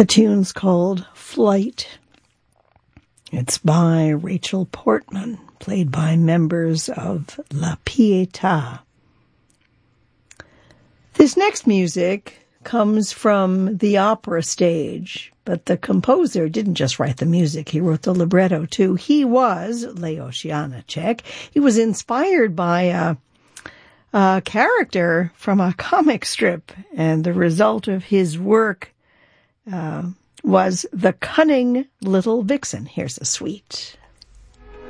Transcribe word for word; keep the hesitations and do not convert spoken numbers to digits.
The tune's called Flight. It's by Rachel Portman, played by members of La Pietà. This next music comes from the opera stage, but the composer didn't just write the music, he wrote the libretto too. He was, Leos Janáček, he was inspired by a, a character from a comic strip, and the result of his work uh, was The Cunning Little Vixen. Here's a suite.